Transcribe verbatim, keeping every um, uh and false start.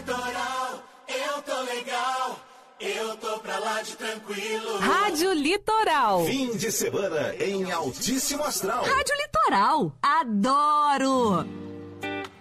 litoral, eu tô legal, eu tô pra lá de tranquilo. Rádio Litoral. Fim de semana em altíssimo astral. Rádio Litoral, adoro!